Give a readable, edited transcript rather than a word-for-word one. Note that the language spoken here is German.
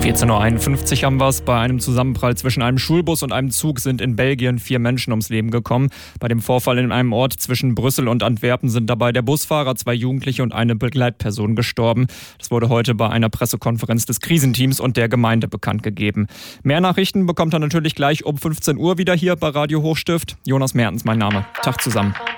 14:51 Uhr haben wir es. Bei einem Zusammenprall zwischen einem Schulbus und einem Zug sind in Belgien 4 Menschen ums Leben gekommen. Bei dem Vorfall in einem Ort zwischen Brüssel und Antwerpen sind dabei der Busfahrer, 2 Jugendliche und eine Begleitperson gestorben. Das wurde heute bei einer Pressekonferenz des Krisenteams und der Gemeinde bekannt gegeben. Mehr Nachrichten bekommt er natürlich gleich um 15 Uhr wieder hier bei Radio Hochstift. Jonas Mertens mein Name. Tag zusammen.